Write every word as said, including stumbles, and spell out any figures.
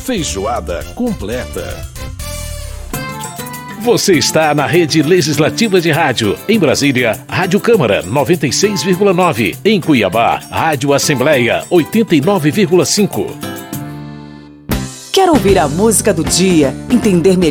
feijoada completa. Você está na Rede Legislativa de Rádio. Em Brasília, Rádio Câmara noventa e seis vírgula nove. Em Cuiabá, Rádio Assembleia oitenta e nove vírgula cinco. Quer ouvir a música do dia, entender melhor